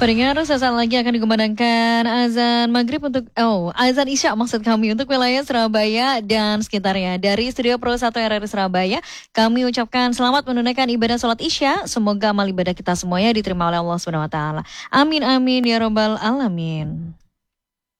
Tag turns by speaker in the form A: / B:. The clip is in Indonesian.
A: Pendengar, sesaat lagi akan dikumandangkan azan maghrib azan isya maksud kami untuk wilayah Surabaya dan sekitarnya. Dari Studio Pro 1 RRI Surabaya, kami ucapkan selamat menunaikan ibadah sholat isya. Semoga amal ibadah kita semuanya diterima oleh Allah Subhanahu Wa Taala. Amin amin ya robbal alamin.